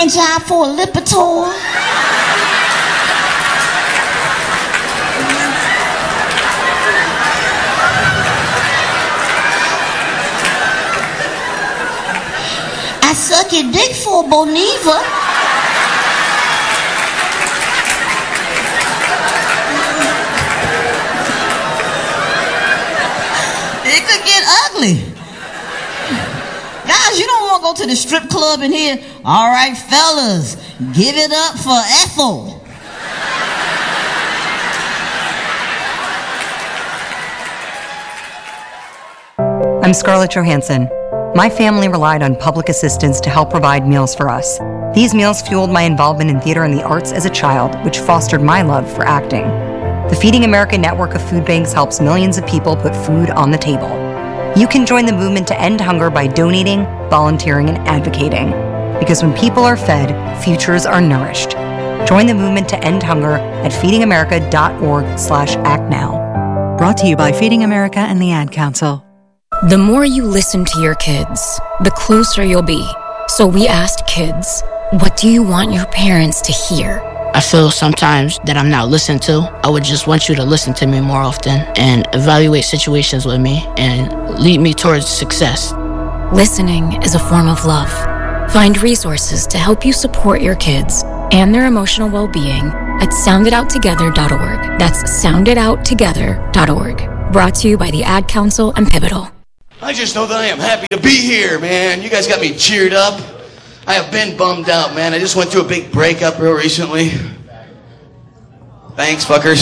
hand job for a Lipitor. I suck your dick for a Boniva. It could get ugly. Guys, you don't want to go to the strip club in here. All right, fellas, give it up for Ethel. I'm Scarlett Johansson. My family relied on public assistance to help provide meals for us. These meals fueled my involvement in theater and the arts as a child, which fostered my love for acting. The Feeding America network of food banks helps millions of people put food on the table. You can join the movement to end hunger by donating, volunteering, and advocating. Because when people are fed, futures are nourished. Join the movement to end hunger at feedingamerica.org/actnow. Brought to you by Feeding America and the Ad Council. The more you listen to your kids, the closer you'll be. So we asked kids, what do you want your parents to hear? I feel sometimes that I'm not listened to. I would just want you to listen to me more often and evaluate situations with me and lead me towards success. Listening is a form of love. Find resources to help you support your kids and their emotional well-being at sounditouttogether.org. That's sounditouttogether.org. Brought to you by the Ad Council and Pivotal. I just know that I am happy to be here, man. You guys got me cheered up. I have been bummed out, man. I just went through a big breakup real recently. Thanks, fuckers.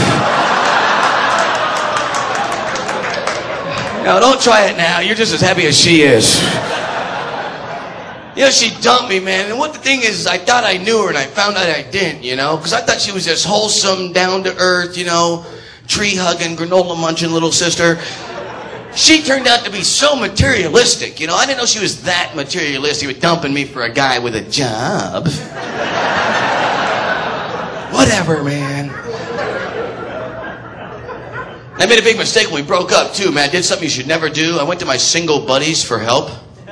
No, don't try it now. You're just as happy as she is. You know, she dumped me, man. And what the thing is, I thought I knew her, and I found out I didn't, you know? Because I thought she was this wholesome, down-to-earth, you know, tree-hugging, granola-munching little sister. She turned out to be so materialistic, you know. I didn't know she was that materialistic with dumping me for a guy with a job. Whatever, man. I made a big mistake when we broke up, too, man. I did something you should never do. I went to my single buddies for help.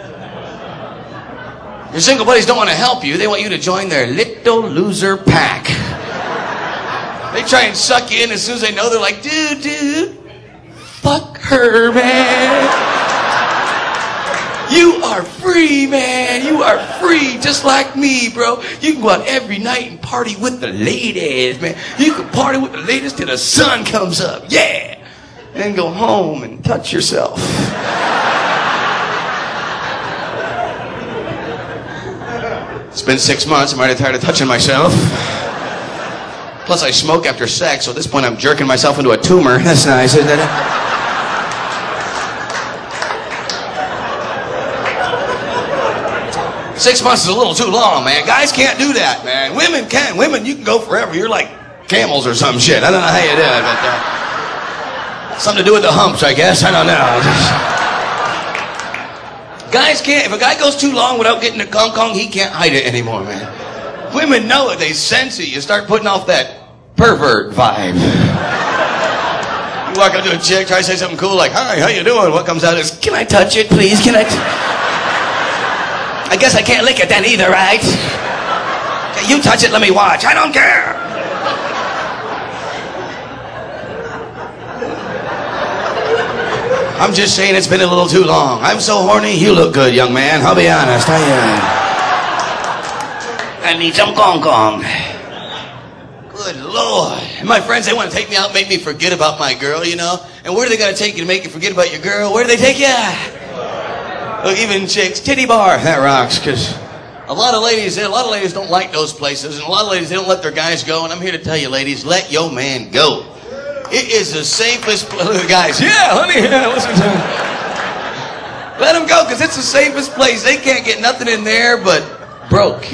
Your single buddies don't want to help you. They want you to join their little loser pack. They try and suck you in as soon as they know. They're like, dude. Fuck her, man. You are free, man. You are free, just like me, bro. You can go out every night and party with the ladies, man. You can party with the ladies till the sun comes up. Yeah. And then go home and touch yourself. It's been 6 months. I'm already tired of touching myself. Plus, I smoke after sex, so at this point, I'm jerking myself into a tumor. That's nice, isn't it? 6 months is a little too long, man. Guys can't do that, man. Women can. Women, you can go forever. You're like camels or some shit. I don't know how you do it, but something to do with the humps, I guess. I don't know. Guys can't. If a guy goes too long without getting a kong, he can't hide it anymore, man. Women know it. They sense it. You start putting off that pervert vibe. You walk up to a chick, try to say something cool like, hi, how you doing? What comes out is, can I touch it, please? Can I guess I can't lick it then either, right? Okay, you touch it, let me watch. I don't care. I'm just saying it's been a little too long. I'm so horny, you look good, young man. I'll be honest. I need some kong. Good Lord. And my friends, they want to take me out, make me forget about my girl, you know? And where do they got to take you to make you forget about your girl? Where do they take you? Look, even chicks, titty bar, that rocks, because a lot of ladies don't like those places, and a lot of ladies, they don't let their guys go, and I'm here to tell you, ladies, let your man go. It is the safest place. Look, guys, yeah, honey, yeah, listen to him. Let them go, because it's the safest place. They can't get nothing in there but broke.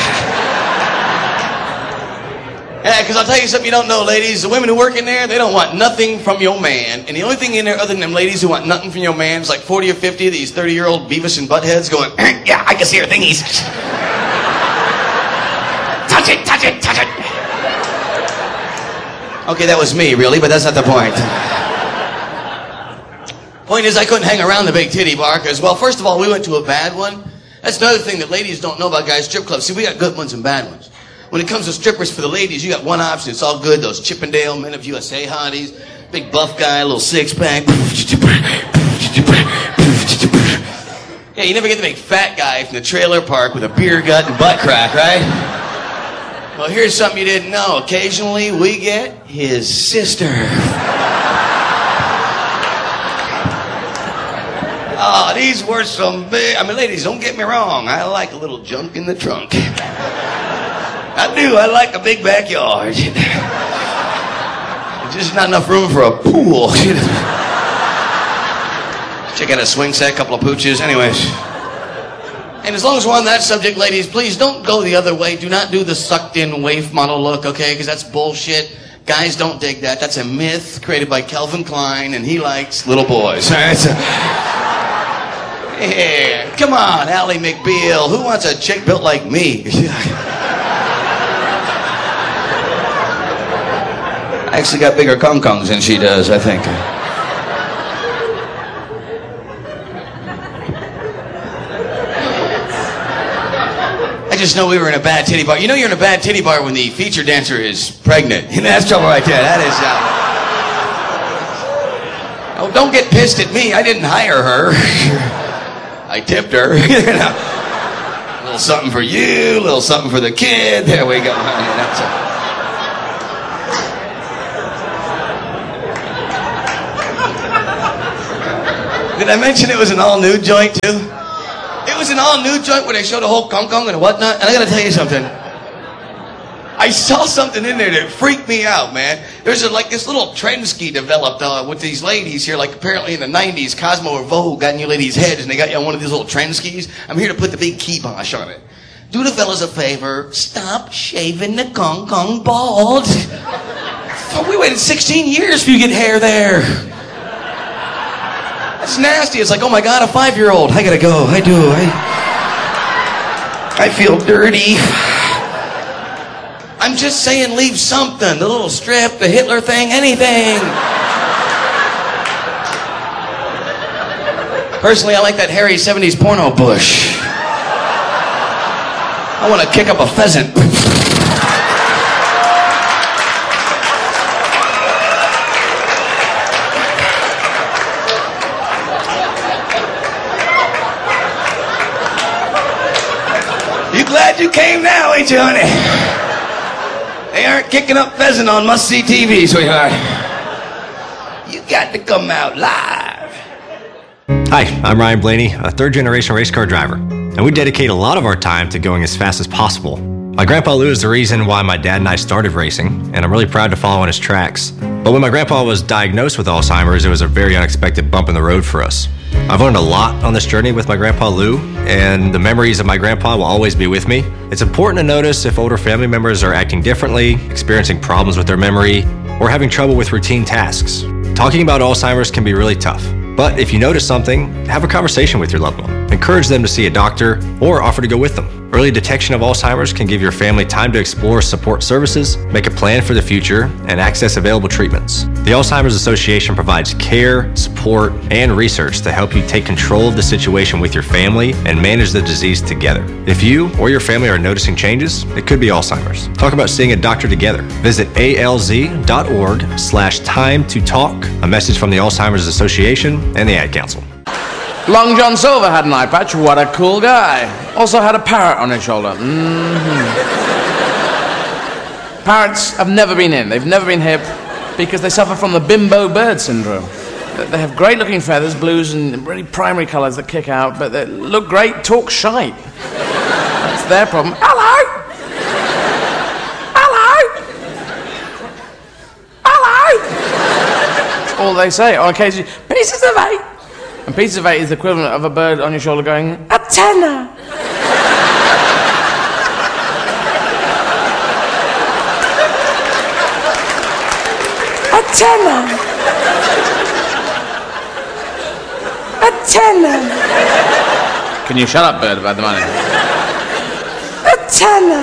Yeah, because I'll tell you something you don't know, ladies. The women who work in there, they don't want nothing from your man. And the only thing in there other than them ladies who want nothing from your man is like 40 or 50 of these 30-year-old Beavis and Buttheads going, yeah, I can see her thingies. Touch it. Okay, that was me, really, but that's not the point. Point is, I couldn't hang around the big titty bar because, well, first of all, we went to a bad one. That's another thing that ladies don't know about guys' strip clubs. See, we got good ones and bad ones. When it comes to strippers for the ladies, you got one option. It's all good. Those Chippendale Men of USA hotties. Big buff guy, little six-pack. Yeah, you never get the big fat guy from the trailer park with a beer gut and butt crack, right? Well, here's something you didn't know. Occasionally, we get his sister. Oh, these were some big... I mean, ladies, don't get me wrong. I like a little junk in the trunk. I do. I like a big backyard. There's just not enough room for a pool. Check out a swing set, couple of pooches. Anyways. And as long as we're on that subject, ladies, please don't go the other way. Do not do the sucked-in waif model look, okay? Because that's bullshit. Guys don't dig that. That's a myth created by Calvin Klein, and he likes little boys. All right? Yeah, come on, Ally McBeal. Who wants a chick built like me? I actually got bigger kong-kongs than she does, I think. I just know we were in a bad titty bar. You know you're in a bad titty bar when the feature dancer is pregnant. You know, that's trouble right there. That is... Oh, don't get pissed at me. I didn't hire her. I tipped her. You know. A little something for you, a little something for the kid. There we go. That's it. Did I mention it was an all-nude joint, too? It was an all-nude joint where they showed a whole kong-kong and whatnot. And I gotta tell you something. I saw something in there that freaked me out, man. There's like this little trend ski developed with these ladies here. Like apparently in the 90s, Cosmo or Vogue got in you ladies' heads and they got you on one of these little trend skis. I'm here to put the big kibosh on it. Do the fellas a favor. Stop shaving the kong-kong bald. Oh, we waited 16 years for you to get hair there. It's nasty. It's like, oh my God, a 5-year-old. I gotta go. I do. I feel dirty. I'm just saying leave something. The little strip, the Hitler thing, anything. Personally, I like that hairy 70s porno bush. I want to kick up a pheasant. You glad you came now, ain't you, honey? They aren't kicking up pheasant on must-see TV, sweetheart. You got to come out live. Hi, I'm Ryan Blaney, a third-generation race car driver, and we dedicate a lot of our time to going as fast as possible. My grandpa Lou is the reason why my dad and I started racing, and I'm really proud to follow in his tracks. But when my grandpa was diagnosed with Alzheimer's, it was a very unexpected bump in the road for us. I've learned a lot on this journey with my grandpa Lou, and the memories of my grandpa will always be with me. It's important to notice if older family members are acting differently, experiencing problems with their memory, or having trouble with routine tasks. Talking about Alzheimer's can be really tough, but if you notice something, have a conversation with your loved one. Encourage them to see a doctor or offer to go with them. Early detection of Alzheimer's can give your family time to explore support services, make a plan for the future, and access available treatments. The Alzheimer's Association provides care, support, and research to help you take control of the situation with your family and manage the disease together. If you or your family are noticing changes, it could be Alzheimer's. Talk about seeing a doctor together. Visit alz.org/time-to-talk. A message from the Alzheimer's Association and the Ad Council. Long John Silver had an eye patch. What a cool guy. Also had a parrot on his shoulder. Parrots have never been in. They've never been hip because they suffer from the bimbo bird syndrome. They have great looking feathers, blues and really primary colours that kick out, but they look great, talk shite. That's their problem. Hello! Hello! Hello! That's all they say. On occasion, pieces of eight. And pieces of eight is the equivalent of a bird on your shoulder going, a tenner. A tenner. A tenner. Can you shut up, bird, about the money? A tenner.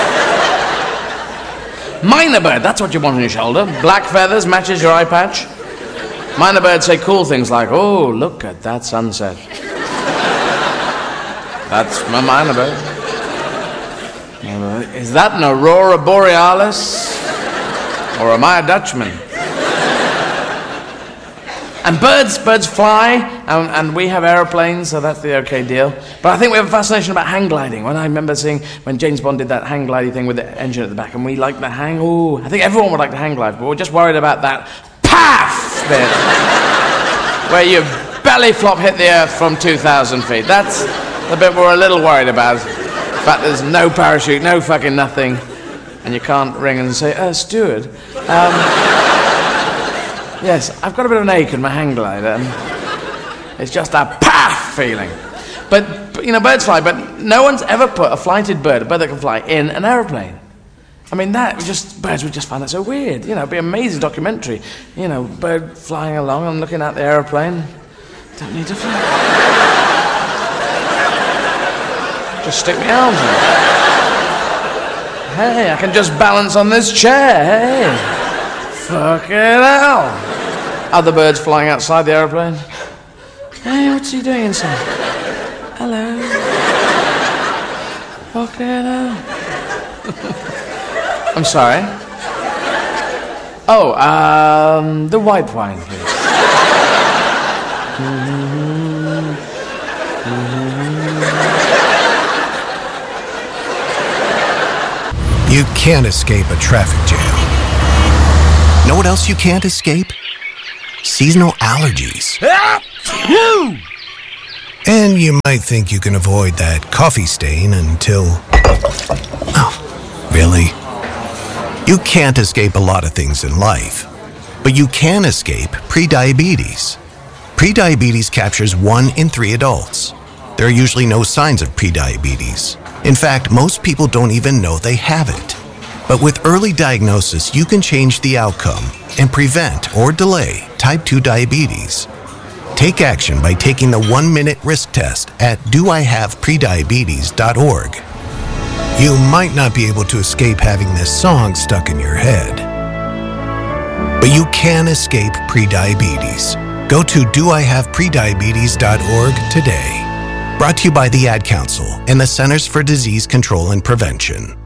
Minor bird, that's what you want on your shoulder. Black feathers, matches your eye patch. Minor birds say cool things like, oh, look at that sunset. That's my mind about it. Is that an aurora borealis? Or am I a Dutchman? And birds fly, and we have aeroplanes, so that's the okay deal. But I think we have a fascination about hang gliding. When I remember seeing when James Bond did that hang gliding thing with the engine at the back, and we like the hang. Ooh, I think everyone would like to hang glide, but we're just worried about that PAF bit, where you belly flop hit the earth from 2,000 feet. That's the bit we're a little worried about. In fact, there's no parachute, no fucking nothing, and you can't ring and say, steward. Yes, I've got a bit of an ache in my hang glider. It's just a PAF feeling. But, you know, birds fly, but no one's ever put a flighted bird, a bird that can fly, in an aeroplane. I mean, birds would just find that so weird. You know, it'd be an amazing documentary. You know, bird flying along and looking at the aeroplane. Don't need to fly. Just stick my arms in. Hey, I can just balance on this chair, hey. Fucking hell. Other birds flying outside the aeroplane. Hey, what's he doing inside? Hello. Fucking hell. I'm sorry. Oh, the white wine, please. You can't escape a traffic jam. Know what else you can't escape? Seasonal allergies. And you might think you can avoid that coffee stain until... Oh, really? You can't escape a lot of things in life, but you can escape prediabetes. Prediabetes captures 1 in 3 adults. There are usually no signs of prediabetes. In fact, most people don't even know they have it. But with early diagnosis, you can change the outcome and prevent or delay type 2 diabetes. Take action by taking the 1-minute risk test at doihaveprediabetes.org. You might not be able to escape having this song stuck in your head, but you can escape prediabetes. Go to doihaveprediabetes.org today. Brought to you by the Ad Council and the Centers for Disease Control and Prevention.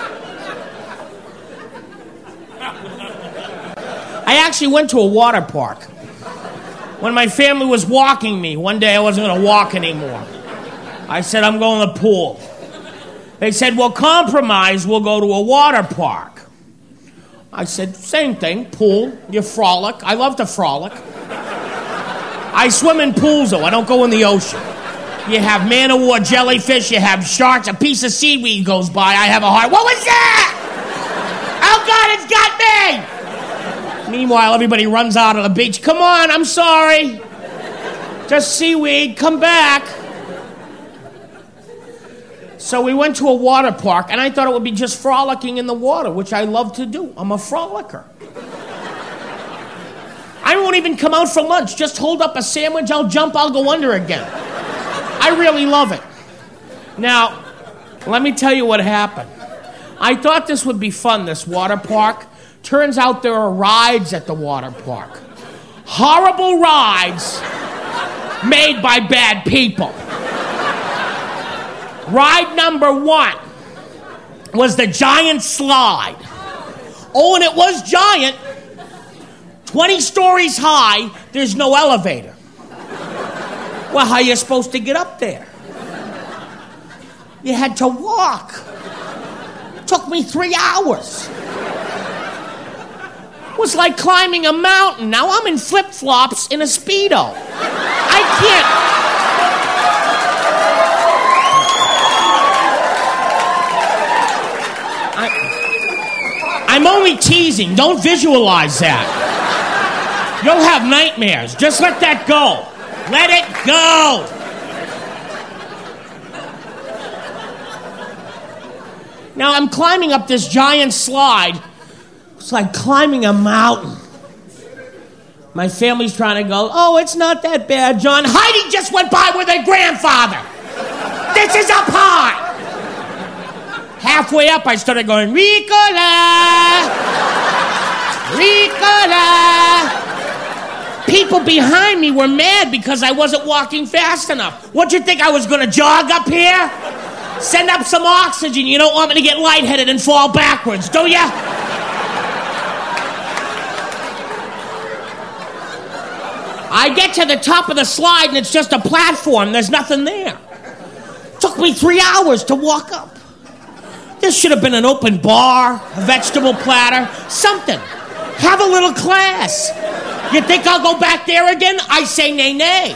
I actually went to a water park. When my family was walking me, one day I wasn't going to walk anymore. I said, I'm going to the pool. They said, well, compromise, we'll go to a water park. I said, same thing, pool, you frolic. I love to frolic. I swim in pools, though. I don't go in the ocean. You have man-o-war jellyfish, you have sharks, a piece of seaweed goes by, I have a heart. What was that? Oh, God, it's got me! Meanwhile, everybody runs out of the beach. Come on, I'm sorry. Just seaweed, come back. So we went to a water park, and I thought it would be just frolicking in the water, which I love to do. I'm a frolicker. I won't even come out for lunch. Just hold up a sandwich, I'll jump, I'll go under again. I really love it. Now, let me tell you what happened. I thought this would be fun, this water park. Turns out there are rides at the water park. Horrible rides made by bad people. Ride number 1 was the giant slide. Oh, and it was giant. 20 stories high, there's no elevator. Well, how are you supposed to get up there? You had to walk. It took me 3 hours. It was like climbing a mountain. Now I'm in flip-flops in a Speedo. I can't... I'm only teasing. Don't visualize that. You'll have nightmares. Just let that go. Let it go. Now I'm climbing up this giant slide. It's like climbing a mountain. My family's trying to go, oh, it's not that bad, John. Heidi just went by with her grandfather. This is up high. Halfway up, I started going, Ricola, Ricola. People behind me were mad because I wasn't walking fast enough. What'd you think, I was gonna jog up here? Send up some oxygen. You don't want me to get lightheaded and fall backwards, do ya? I get to the top of the slide and it's just a platform. There's nothing there. Took me 3 hours to walk up. There should have been an open bar, a vegetable platter, something. Have a little class. You think I'll go back there again? I say nay, nay.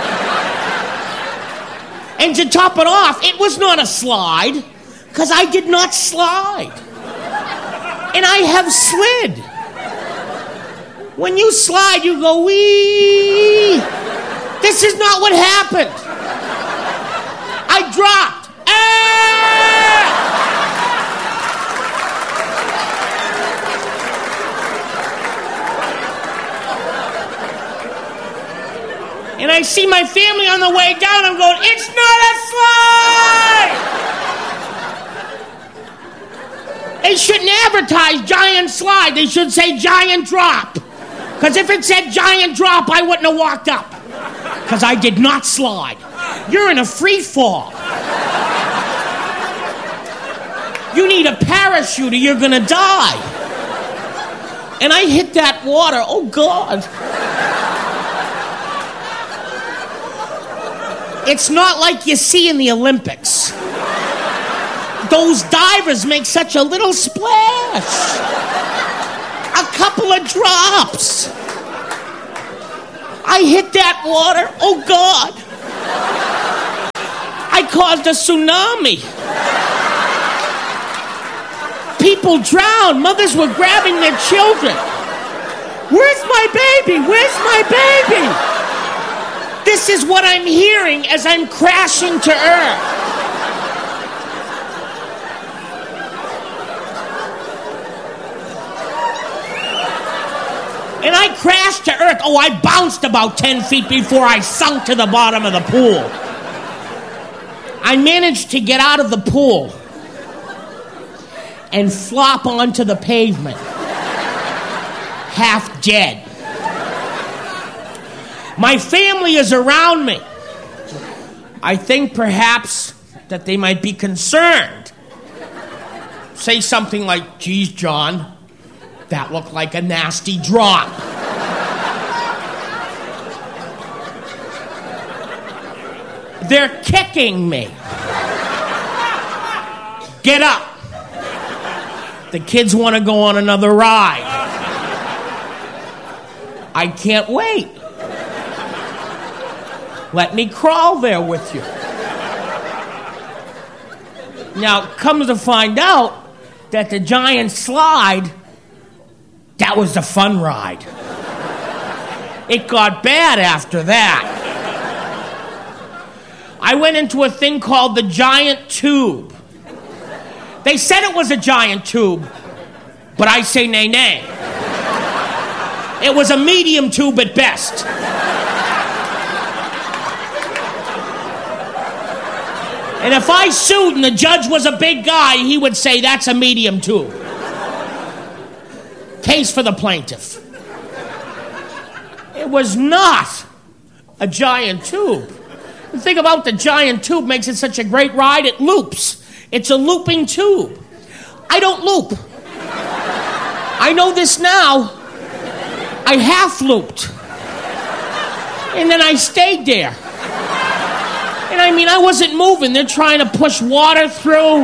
And to top it off, it was not a slide, because I did not slide. And I have slid. When you slide, you go, wee. This is not what happened. I dropped. And I see my family on the way down. I'm going, it's not a slide! They shouldn't advertise giant slide. They should say giant drop. Because if it said giant drop, I wouldn't have walked up. Because I did not slide. You're in a free fall. You need a parachute or you're going to die. And I hit that water. Oh, God. It's not like you see in the Olympics. Those divers make such a little splash. A couple of drops. I hit that water. Oh, God. I caused a tsunami. People drowned. Mothers were grabbing their children. Where's my baby? Where's my baby? This is what I'm hearing as I'm crashing to earth. And I crashed to earth. Oh, I bounced about 10 feet before I sunk to the bottom of the pool. I managed to get out of the pool and flop onto the pavement, half dead. My family is around me. I think perhaps that they might be concerned. Say something like, geez, John, that looked like a nasty drop. They're kicking me. Get up. The kids want to go on another ride. I can't wait. Let me crawl there with you. Now, comes to find out that the giant slide, that was the fun ride. It got bad after that. I went into a thing called the giant tube. They said it was a giant tube, but I say nay, nay. It was a medium tube at best. And if I sued and the judge was a big guy, he would say that's a medium tube. Case for the plaintiff. It was not a giant tube. The thing about the giant tube makes it such a great ride, it loops. It's a looping tube. I don't loop. I know this now. I half looped. And then I stayed there. And I mean, I wasn't moving. They're trying to push water through.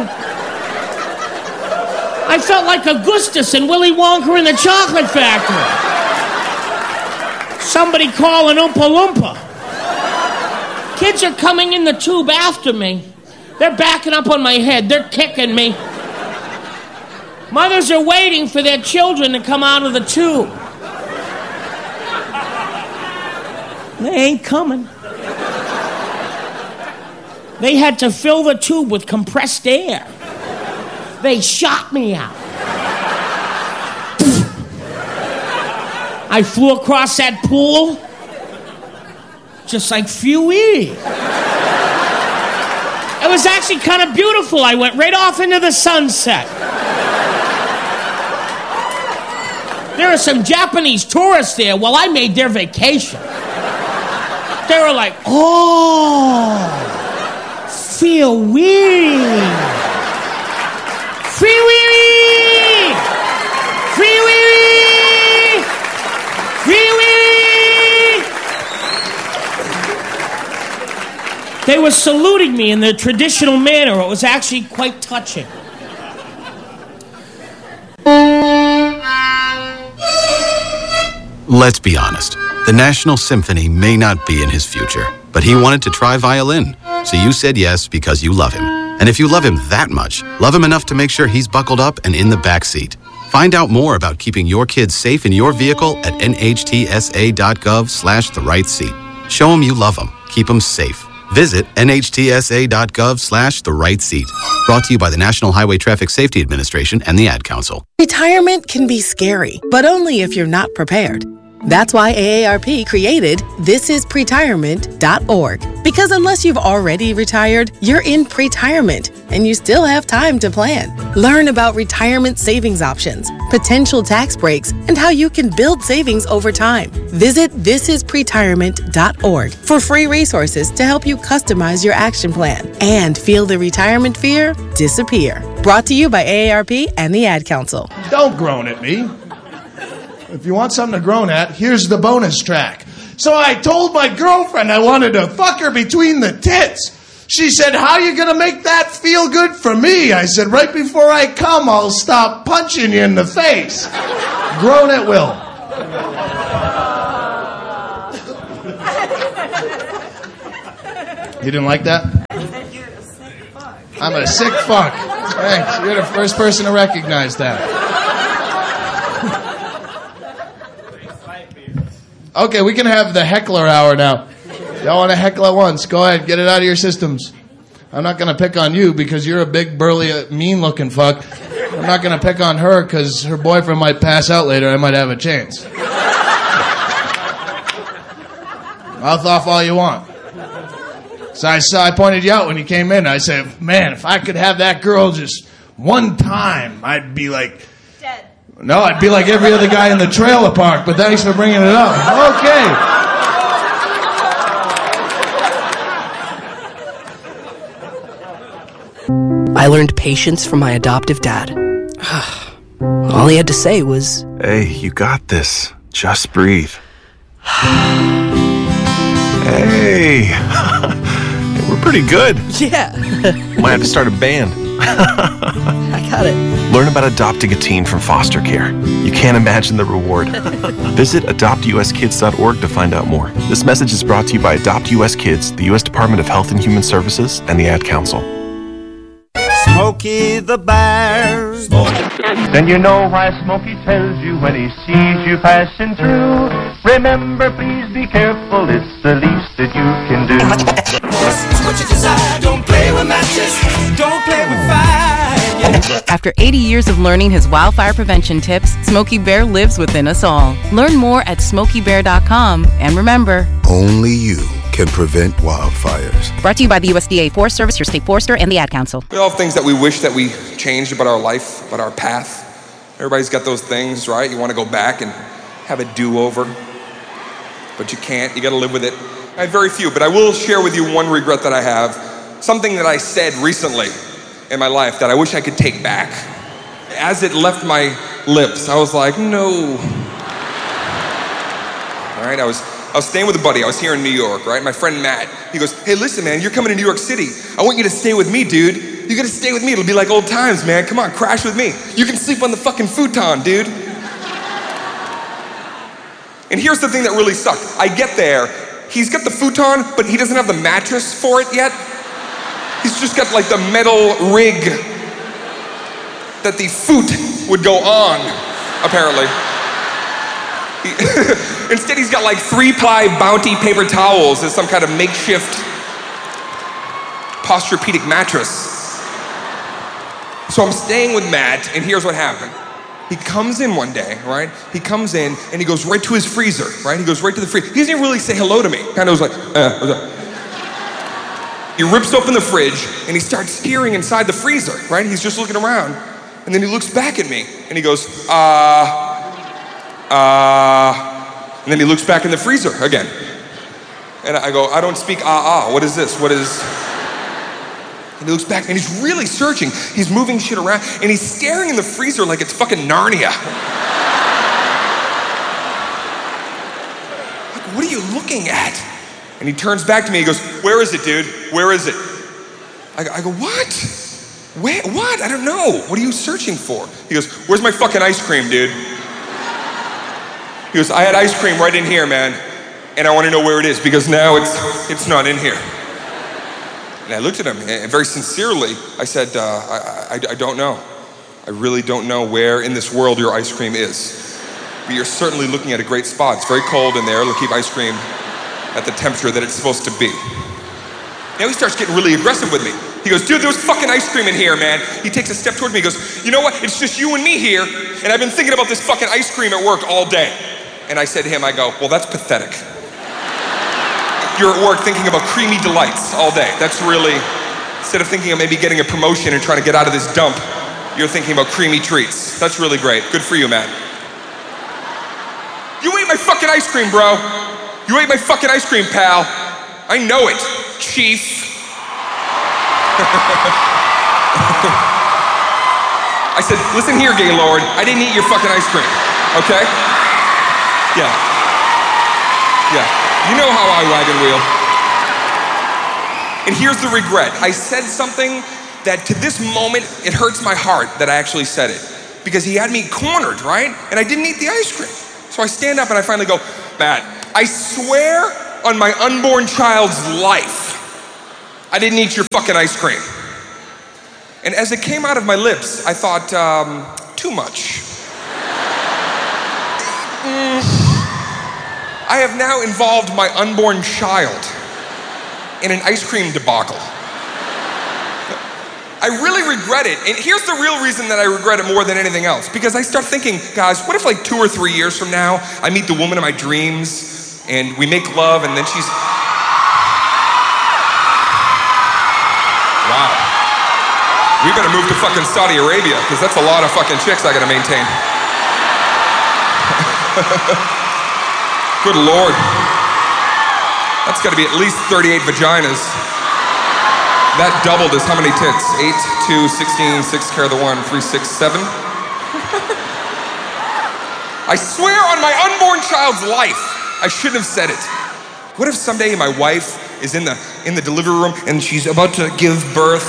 I felt like Augustus and Willy Wonka in the Chocolate Factory. Somebody call an Oompa Loompa. Kids are coming in the tube after me. They're backing up on my head. They're kicking me. Mothers are waiting for their children to come out of the tube. They ain't coming. They had to fill the tube with compressed air. They shot me out. I flew across that pool just like Fuey. It was actually kind of beautiful. I went right off into the sunset. There are some Japanese tourists there. Well, I made their vacation. They were like, oh, feel weird. Free weary! Free weary! Free weary! They were saluting me in the traditional manner. It was actually quite touching. Let's be honest. The National Symphony may not be in his future, but he wanted to try violin. So you said yes because you love him. And if you love him that much, love him enough to make sure he's buckled up and in the back seat. Find out more about keeping your kids safe in your vehicle at nhtsa.gov/the-right-seat. Show them you love them. Keep them safe. Visit nhtsa.gov/the-right-seat. Brought to you by the National Highway Traffic Safety Administration and the Ad Council. Retirement can be scary, but only if you're not prepared. That's why AARP created thisispretirement.org. Because unless you've already retired, you're in pretirement, and you still have time to plan. Learn about retirement savings options, potential tax breaks, and how you can build savings over time. Visit thisispretirement.org for free resources to help you customize your action plan and feel the retirement fear disappear. Brought to you by AARP and the Ad Council. Don't groan at me. If you want something to groan at, here's the bonus track. So I told my girlfriend I wanted to fuck her between the tits. She said, how you gonna make that feel good for me? I said, right before I come, I'll stop punching you in the face. Groan at will. You didn't like that? I'm a sick fuck. Thanks. You're the first person to recognize that. Okay, we can have the heckler hour now. Y'all want to heckle at once? Go ahead, get it out of your systems. I'm not going to pick on you because you're a big, burly, mean-looking fuck. I'm not going to pick on her because her boyfriend might pass out later. I might have a chance. Mouth off all you want. So I pointed you out when you came in. I said, man, if I could have that girl just one time, I'd be like... No, I'd be like every other guy in the trailer park, but thanks for bringing it up. Okay. I learned patience from my adoptive dad. All he had to say was, hey, you got this. Just breathe. Hey. We're pretty good. Yeah. Might have to start a band. I got it. Learn about adopting a teen from foster care. You can't imagine the reward. Visit adoptuskids.org to find out more. This message is brought to you by Adopt US Kids, the U.S. Department of Health and Human Services, and the Ad Council. Smokey the Bear. Then you know why Smokey tells you when he sees you passing through. Remember, please be careful, it's the least that you can do. What you desire, don't play with matches, don't play with fire. After 80 years of learning his wildfire prevention tips, Smokey Bear lives within us all. Learn more at SmokeyBear.com, and remember, only you can prevent wildfires. Brought to you by the USDA Forest Service, your state forester, and the Ad Council. We all have things that we wish that we changed about our life, about our path. Everybody's got those things, right? You want to go back and have a do-over, but you can't. You got to live with it. I have very few, but I will share with you one regret that I have. Something that I said recently in my life that I wish I could take back. As it left my lips, I was like, no. All right, I was staying with a buddy. I was here in New York, right? My friend Matt, he goes, hey, listen, man, you're coming to New York City. I want you to stay with me, dude. You gotta stay with me. It'll be like old times, man. Come on, crash with me. You can sleep on the fucking futon, dude. And here's the thing that really sucked. I get there. He's got the futon, but he doesn't have the mattress for it yet. He's just got like the metal rig that the foot would go on, apparently. Instead, he's got like 3-ply Bounty paper towels as some kind of makeshift Posturepedic mattress. So I'm staying with Matt, and here's what happened. He comes in one day, right? He comes in, and he goes right to his freezer, right? He goes right to the freezer. He doesn't even really say hello to me. Kind of was like, what's up? He rips open the fridge, and he starts peering inside the freezer, right? He's just looking around, and then he looks back at me, and he goes, And then he looks back in the freezer again. And I go, I don't speak what is this? What is... And he looks back and he's really searching. He's moving shit around and he's staring in the freezer like it's fucking Narnia. Like, what are you looking at? And he turns back to me, he goes, where is it, dude? Where is it? I go, what? Wait, what? I don't know. What are you searching for? He goes, where's my fucking ice cream, dude? He goes, I had ice cream right in here, man. And I want to know where it is because now it's not in here. And I looked at him and very sincerely, I said, I don't know. I really don't know where in this world your ice cream is. But you're certainly looking at a great spot. It's very cold in there. It'll keep ice cream at the temperature that it's supposed to be. Now he starts getting really aggressive with me. He goes, dude, there's fucking ice cream in here, man. He takes a step towards me. He goes, you know what? It's just you and me here. And I've been thinking about this fucking ice cream at work all day. And I said to him, I go, well, that's pathetic. You're at work thinking about creamy delights all day. That's really, instead of thinking of maybe getting a promotion and trying to get out of this dump, you're thinking about creamy treats. That's really great. Good for you, man. You ate my fucking ice cream, bro. You ate my fucking ice cream, pal. I know it, chief. I said, listen here, Gaylord. I didn't eat your fucking ice cream, okay? Yeah. You know how I wagon wheel. And here's the regret. I said something that to this moment, it hurts my heart that I actually said it. Because he had me cornered, right? And I didn't eat the ice cream. So I stand up and I finally go, Matt, I swear on my unborn child's life, I didn't eat your fucking ice cream. And as it came out of my lips, I thought, too much. I have now involved my unborn child in an ice cream debacle. I really regret it, and here's the real reason that I regret it more than anything else, because I start thinking, guys, what if like 2 or 3 years from now, I meet the woman of my dreams, and we make love, and then she's... Wow. We better move to fucking Saudi Arabia, because that's a lot of fucking chicks I gotta maintain. Good Lord. That's gotta be at least 38 vaginas. That doubled is how many tits? 8, 2, 16, 6 carry the 1, 3, 6, 7. I swear on my unborn child's life, I shouldn't have said it. What if someday my wife is in the delivery room and she's about to give birth?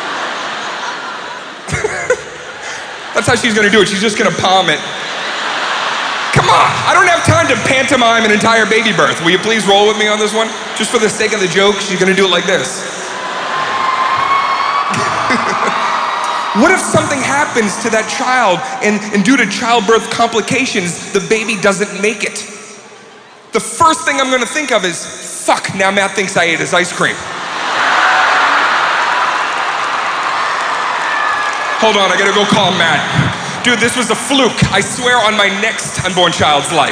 That's how she's gonna do it. She's just gonna palm it. Come on, I don't have time to pantomime an entire baby birth. Will you please roll with me on this one? Just for the sake of the joke, she's gonna do it like this. What if something happens to that child and due to childbirth complications, the baby doesn't make it? The first thing I'm gonna think of is, fuck, now Matt thinks I ate his ice cream. Hold on, I gotta go call Matt. Dude, this was a fluke. I swear on my next unborn child's life.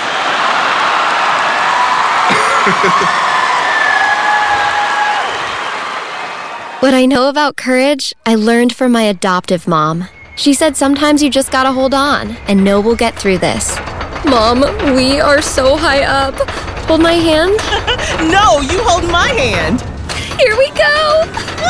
What I know about courage, I learned from my adoptive mom. She said sometimes you just gotta hold on and know we'll get through this. Mom, we are so high up. Hold my hand. No, you hold my hand. Here we go.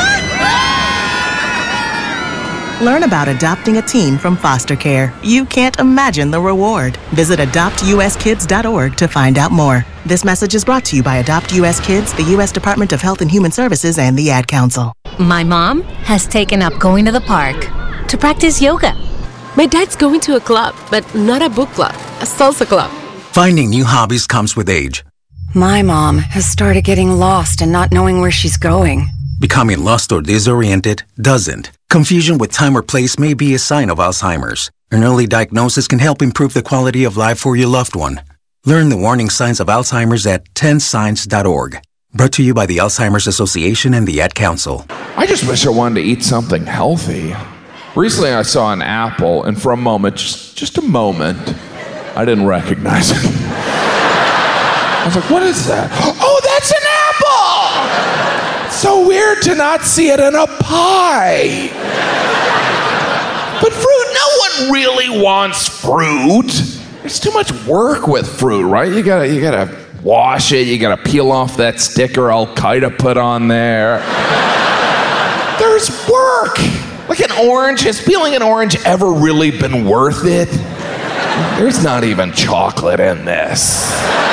Learn about adopting a teen from foster care. You can't imagine the reward. Visit adoptuskids.org to find out more. This message is brought to you by Adopt US Kids, the U.S. Department of Health and Human Services, and the Ad Council. My mom has taken up going to the park to practice yoga. My dad's going to a club, but not a book club, a salsa club. Finding new hobbies comes with age. My mom has started getting lost and not knowing where she's going. Becoming lost or disoriented doesn't. Confusion with time or place may be a sign of Alzheimer's. An early diagnosis can help improve the quality of life for your loved one. Learn the warning signs of Alzheimer's at 10signs.org. Brought to you by the Alzheimer's Association and the Ad Council. I just wish I wanted to eat something healthy. Recently I saw an apple, and for a moment, just a moment, I didn't recognize it. I was like, what is that? Oh, that's an apple! It's so weird to not see it in a pie. But fruit, no one really wants fruit. There's too much work with fruit, right? You gotta wash it, you gotta peel off that sticker Al-Qaeda put on there. There's work. Like an orange, has peeling an orange ever really been worth it? There's not even chocolate in this.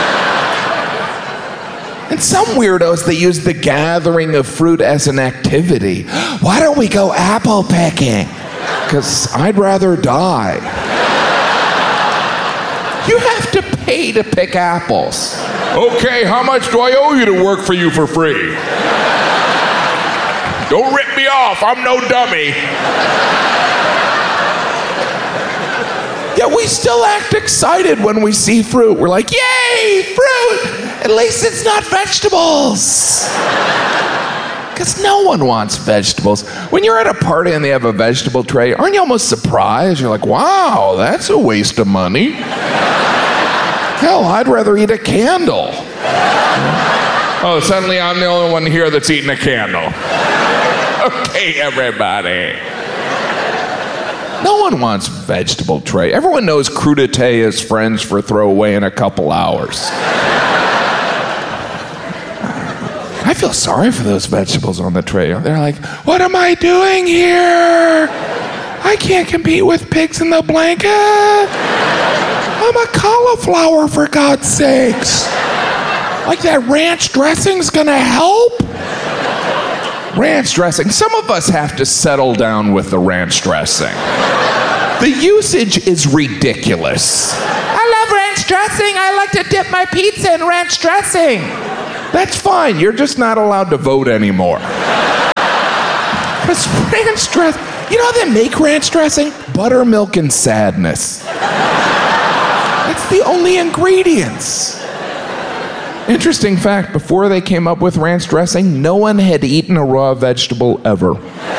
And some weirdos, they use the gathering of fruit as an activity. Why don't we go apple picking? Because I'd rather die. You have to pay to pick apples. Okay, how much do I owe you to work for you for free? Don't rip me off, I'm no dummy. Yeah, we still act excited when we see fruit. We're like, yay, fruit! At least it's not vegetables. Because no one wants vegetables. When you're at a party and they have a vegetable tray, aren't you almost surprised? You're like, wow, that's a waste of money. Hell, I'd rather eat a candle. Oh, suddenly I'm the only one here that's eating a candle. Okay, everybody. No one wants vegetable tray. Everyone knows crudité is French for throw away in a couple hours. I feel sorry for those vegetables on the tray. They're like, what am I doing here? I can't compete with pigs in the blanket. I'm a cauliflower, for God's sakes. Like that ranch dressing's gonna help? Ranch dressing. Some of us have to settle down with the ranch dressing. The usage is ridiculous. I love ranch dressing. I like to dip my pizza in ranch dressing. That's fine. You're just not allowed to vote anymore. Because ranch dressing, you know how they make ranch dressing? Buttermilk and sadness. That's the only ingredients. Interesting fact, before they came up with ranch dressing, no one had eaten a raw vegetable ever.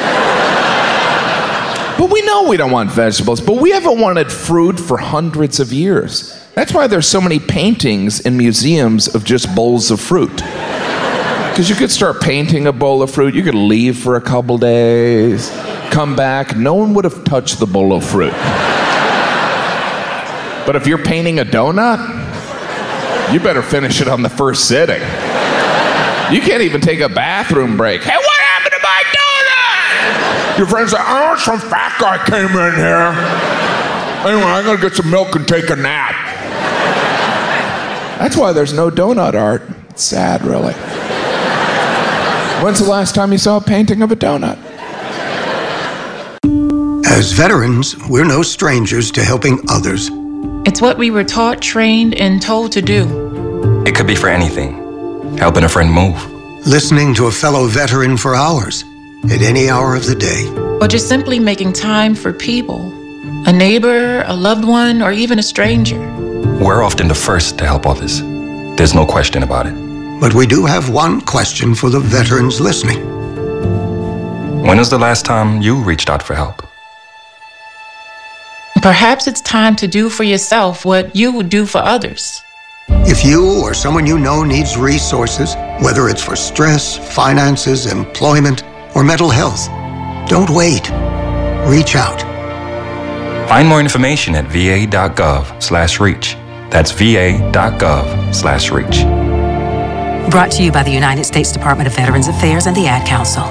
But we know we don't want vegetables, but we haven't wanted fruit for hundreds of years. That's why there's so many paintings in museums of just bowls of fruit. Because you could start painting a bowl of fruit, you could leave for a couple days, come back, no one would have touched the bowl of fruit. But if you're painting a donut, you better finish it on the first sitting. You can't even take a bathroom break. Hey, what happened to my donut? Your friend's like, oh, some fat guy came in here. Anyway, I'm gonna get some milk and take a nap. That's why there's no donut art. It's sad, really. When's the last time you saw a painting of a donut? As veterans, we're no strangers to helping others. It's what we were taught, trained, and told to do. It could be for anything. Helping a friend move. Listening to a fellow veteran for hours, at any hour of the day. Or just simply making time for people. A neighbor, a loved one, or even a stranger. We're often the first to help others. There's no question about it. But we do have one question for the veterans listening. When was the last time you reached out for help? Perhaps it's time to do for yourself what you would do for others. If you or someone you know needs resources, whether it's for stress, finances, employment, or mental health, don't wait. Reach out. Find more information at va.gov/reach. That's va.gov/reach. Brought to you by the United States Department of Veterans Affairs and the Ad Council.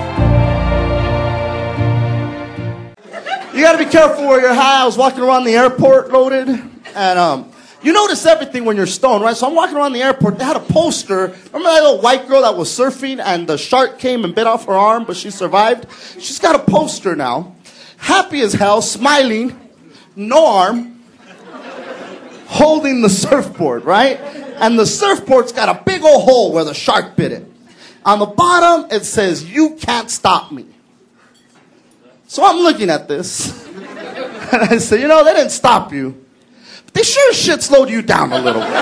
You got to be careful where you're high. I was walking around the airport loaded, and you notice everything when you're stoned, right? So I'm walking around the airport. They had a poster. Remember that little white girl that was surfing, and the shark came and bit off her arm, but she survived? She's got a poster now. Happy as hell, smiling, no arm, holding the surfboard, right? And the surfboard's got a big old hole where the shark bit it. On the bottom, it says, "You can't stop me." So I'm looking at this, and I say, you know, they didn't stop you, but they sure as shit slowed you down a little bit.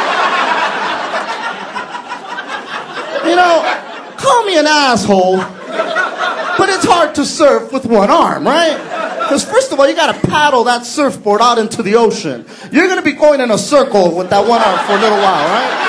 You know, call me an asshole, but it's hard to surf with one arm, right? Because first of all, you gotta paddle that surfboard out into the ocean. You're gonna be going in a circle with that one arm for a little while, right?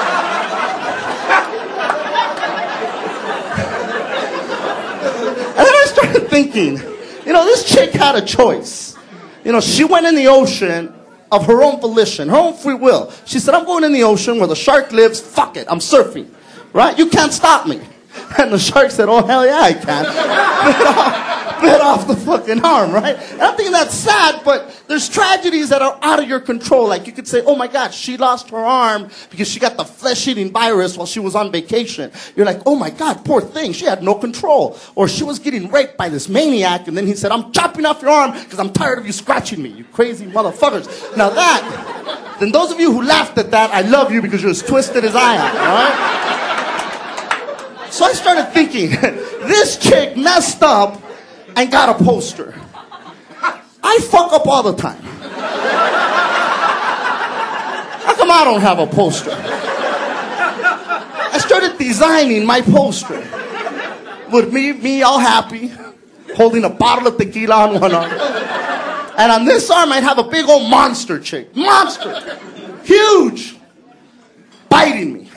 And then I started thinking, you know, this chick had a choice. You know, she went in the ocean of her own volition, her own free will. She said, I'm going in the ocean where the shark lives. Fuck it, I'm surfing. Right? You can't stop me. And the shark said, oh, hell yeah, I can. Bit off the fucking arm, right? And I'm thinking that's sad, but there's tragedies that are out of your control. Like you could say, oh my God, she lost her arm because she got the flesh-eating virus while she was on vacation. You're like, oh my God, poor thing, she had no control. Or she was getting raped by this maniac, and then he said, I'm chopping off your arm because I'm tired of you scratching me, you crazy motherfuckers. Now then those of you who laughed at that, I love you because you're as twisted as I am, all right? So I started thinking, this chick messed up and got a poster. I fuck up all the time. How come I don't have a poster? I started designing my poster. With me all happy, holding a bottle of tequila on one arm. And on this arm, I'd have a big old monster chick. Monster. Huge. Biting me.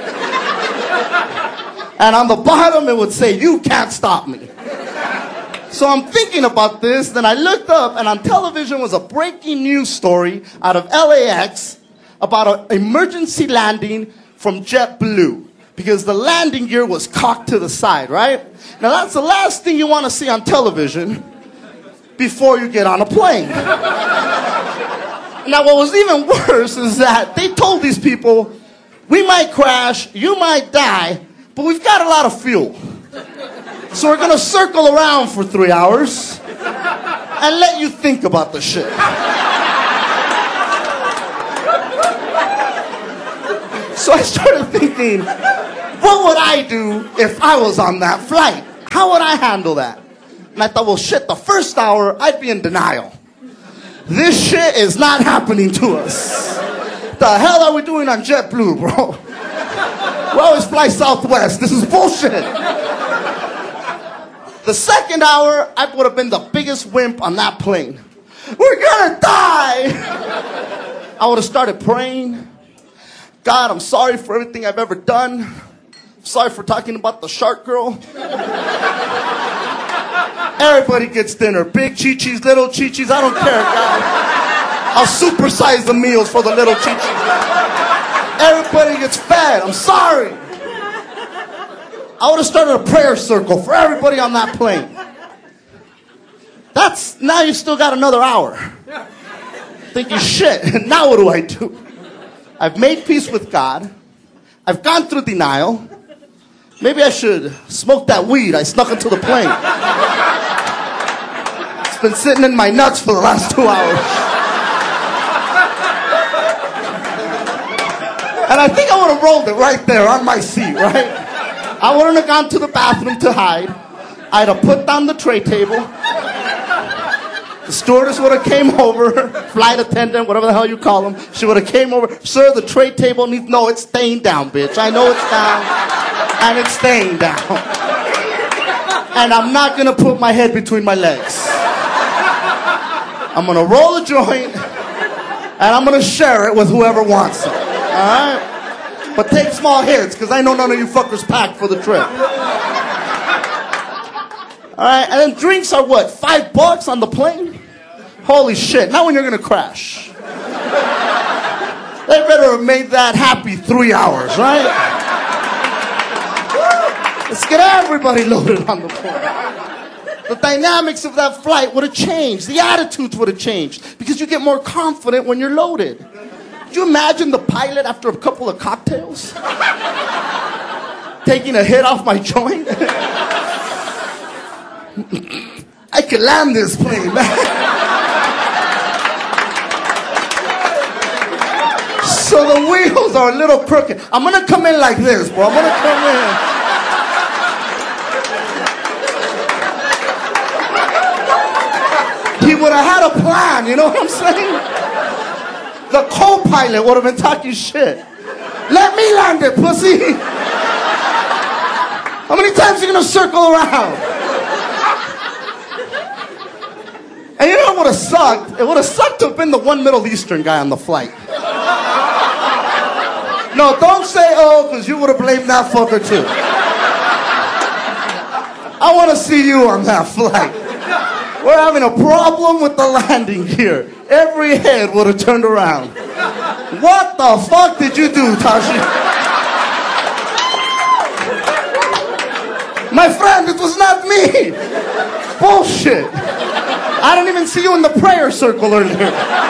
And on the bottom, it would say, you can't stop me. So I'm thinking about this, then I looked up, and on television was a breaking news story out of LAX about an emergency landing from JetBlue. Because the landing gear was cocked to the side, right? Now that's the last thing you want to see on television before you get on a plane. Now what was even worse is that they told these people, we might crash, you might die, but we've got a lot of fuel. So we're gonna circle around for 3 hours and let you think about the shit. So I started thinking, what would I do if I was on that flight? How would I handle that? And I thought, well shit, the first hour I'd be in denial. This shit is not happening to us. The hell are we doing on JetBlue, bro? We always fly Southwest. This is bullshit. The second hour, I would have been the biggest wimp on that plane. We're gonna die! I would have started praying. God, I'm sorry for everything I've ever done. I'm sorry for talking about the shark girl. Everybody gets dinner. Big chi-chis, little chi-chis, I don't care, God. I'll supersize the meals for the little chi-chis. Everybody gets fed. I'm sorry. I would have started a prayer circle for everybody on that plane. Now you still got another hour. Thinking, shit, now what do I do? I've made peace with God. I've gone through denial. Maybe I should smoke that weed I snuck into the plane. It's been sitting in my nuts for the last 2 hours. And I think I would have rolled it right there on my seat, right? I wouldn't have gone to the bathroom to hide. I'd have put down the tray table. The stewardess would have came over, flight attendant, whatever the hell you call them. She would have came over. Sir, the tray table needs... No, it's staying down, bitch. I know it's down, and it's staying down. And I'm not going to put my head between my legs. I'm going to roll a joint, and I'm going to share it with whoever wants it. All right? But take small hits, because I know none of you fuckers packed for the trip. All right, and then drinks are what, $5 on the plane? Holy shit, not when you're gonna crash. They better have made that happy 3 hours, right? Let's get everybody loaded on the plane. The dynamics of that flight would have changed. The attitudes would have changed, because you get more confident when you're loaded. Could you imagine the pilot after a couple of cocktails? Taking a hit off my joint? I could land this plane, man. So the wheels are a little crooked. I'm gonna come in like this, bro. I'm gonna come in. He would have had a plan, you know what I'm saying? The co-pilot would have been talking shit. Let me land it, pussy. How many times are you gonna circle around? And you know what would have sucked? It would have sucked to have been the one Middle Eastern guy on the flight. No, don't say oh, because you would have blamed that fucker too. I want to see you on that flight. We're having a problem with the landing gear. Every head would have turned around. What the fuck did you do, Tashi? My friend, it was not me. Bullshit. I didn't even see you in the prayer circle earlier.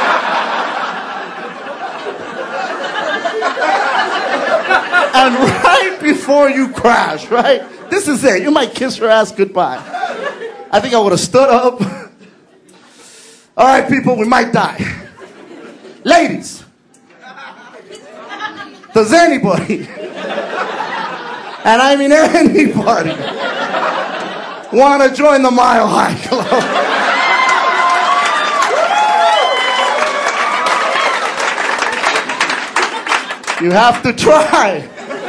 And right before you crash, right? This is it. You might kiss her ass goodbye. I think I would have stood up. All right, people, we might die. Ladies, does anybody, and I mean anybody, want to join the Mile High Club? You have to try.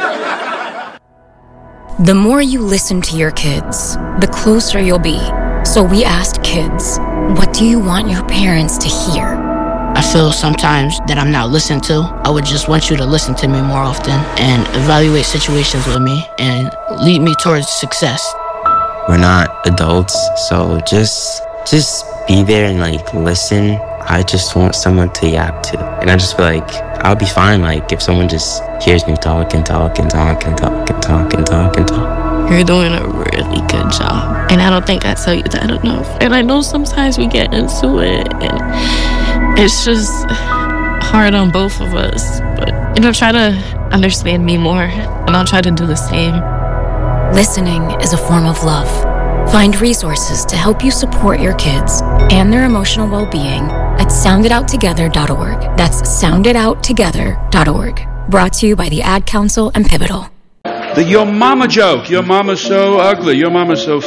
The more you listen to your kids, the closer you'll be. So we asked kids, what do you want your parents to hear? I feel sometimes that I'm not listened to. I would just want you to listen to me more often and evaluate situations with me and lead me towards success. We're not adults, so just be there and like listen. I just want someone to yap to. And I just feel like I'll be fine like if someone just hears me talk and talk and talk and talk and talk and talk and talk. You're doing a really good job. And I don't think I tell you that enough. And I know sometimes we get into it and it's just hard on both of us. But, try to understand me more and I'll try to do the same. Listening is a form of love. Find resources to help you support your kids and their emotional well-being at sounditouttogether.org. That's sounditouttogether.org. Brought to you by the Ad Council and Pivotal. The your mama joke. Your mama's so ugly. Your mama's so